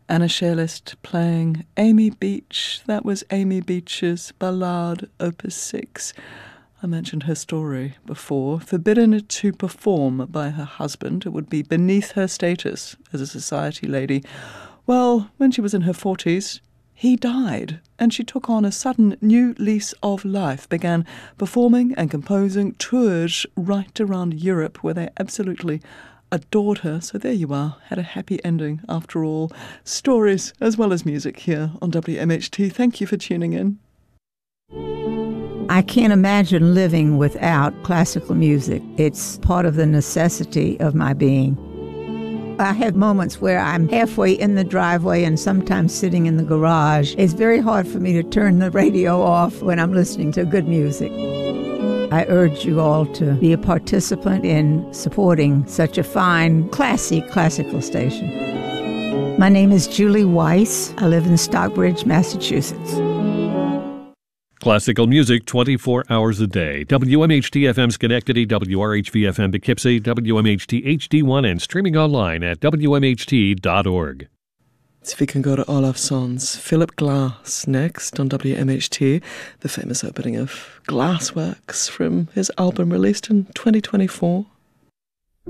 Anna Sherlist playing Amy Beach. That was Amy Beach's Ballade, Opus 6. I mentioned her story before. Forbidden to perform by her husband. It would be beneath her status as a society lady. Well, when she was in her 40s, he died, and she took on a sudden new lease of life, began performing and composing tours right around Europe where they absolutely adored her. So there you are, had a happy ending after all. Stories as well as music here on WMHT. Thank you for tuning in. I can't imagine living without classical music. It's part of the necessity of my being. I have moments where I'm halfway in the driveway and sometimes sitting in the garage. It's very hard for me to turn the radio off when I'm listening to good music. I urge you all to be a participant in supporting such a fine, classy classical station. My name is Julie Weiss. I live in Stockbridge, Massachusetts. Classical music 24 hours a day. WMHT-FM Schenectady, WRHV-FM Poughkeepsie, WMHT HD1, and streaming online at WMHT.org. So if we can go to Olafsson's Philip Glass next on WMHT, the famous opening of Glassworks from his album released in 2024.